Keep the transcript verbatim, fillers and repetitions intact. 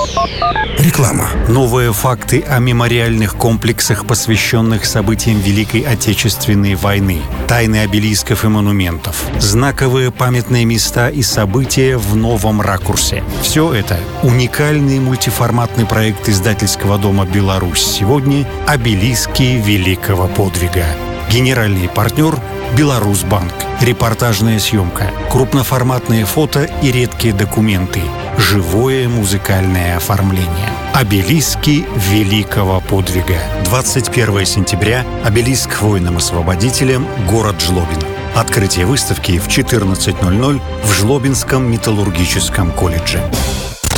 Реклама. Новые факты о мемориальных комплексах, посвященных событиям Великой Отечественной войны. Тайны обелисков и монументов. Знаковые памятные места и события в новом ракурсе. Все это — уникальный мультиформатный проект издательского дома «Беларусь сегодня» «Обелиски великого подвига». Генеральный партнер — «Беларусьбанк». Репортажная съемка, крупноформатные фото и редкие документы. Живое музыкальное оформление. «Обелиски великого подвига». двадцать первого сентября. Обелиск воинам-освободителям, город Жлобин. Открытие выставки в четырнадцать ноль ноль в Жлобинском металлургическом колледже.